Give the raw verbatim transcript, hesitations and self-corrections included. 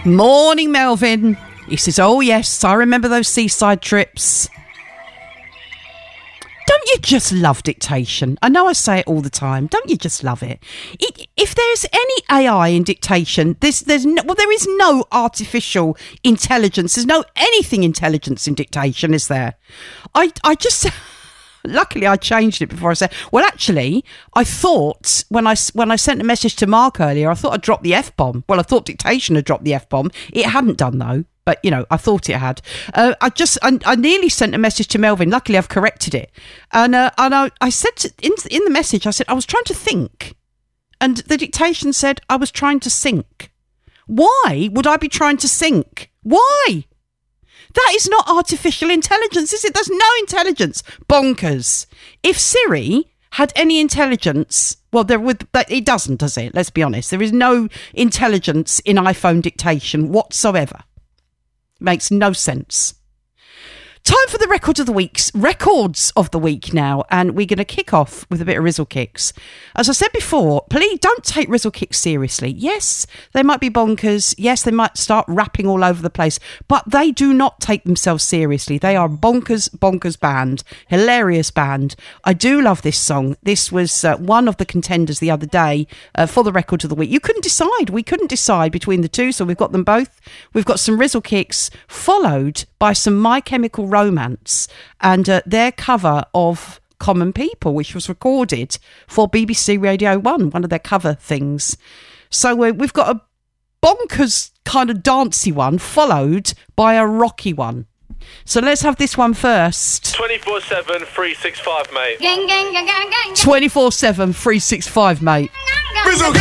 Morning, Melvin. He says, oh, yes, I remember those seaside trips. Don't you just love dictation? I know I say it all the time. Don't you just love it? it if there's any A I in dictation, there's, there's no, well, there is no artificial intelligence. There's no anything intelligence in dictation, is there? I, I just... Luckily, I changed it before I said... Well, actually, I thought when I, when I sent a message to Mark earlier, I thought I'd dropped the F-bomb. Well, I thought dictation had dropped the F-bomb. It hadn't done, though. But, you know, I thought it had. Uh, I just... I, I nearly sent a message to Melvin. Luckily, I've corrected it. And, uh, and I, I said to, in, in the message, I said, I was trying to think. And the dictation said, I was trying to think. Why would I be trying to think? Why? That is not artificial intelligence, is it? There's no intelligence. Bonkers. If Siri had any intelligence, well, there would. It doesn't, does it? Let's be honest. There is no intelligence in iPhone dictation whatsoever. Makes no sense. Time for the record of the week's records of the week now, and we're going to kick off with a bit of Rizzle Kicks. As I said before, please don't take Rizzle Kicks seriously. Yes, they might be bonkers. Yes, they might start rapping all over the place, but they do not take themselves seriously. They are bonkers, bonkers band, hilarious band. I do love this song. This was uh, one of the contenders the other day uh, for the record of the week. You couldn't decide. We couldn't decide between the two, so we've got them both. We've got some Rizzle Kicks followed by some My Chemical Romance and uh, their cover of Common People, which was recorded for B B C Radio one, one of their cover things. So uh, we've got a bonkers kind of dancey one followed by a rocky one. So let's have this one first. twenty-four seven, three sixty-five, mate. twenty-four seven, three sixty-five, mate.